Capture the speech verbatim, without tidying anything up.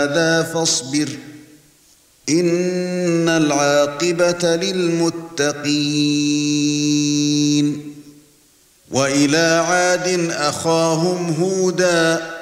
هَذَا فَاصْبِرْ إِنَّ الْعَاقِبَةَ لِلْمُتَّقِينَ وَإِلَى عَادٍ أَخَاهُمْ هُودًا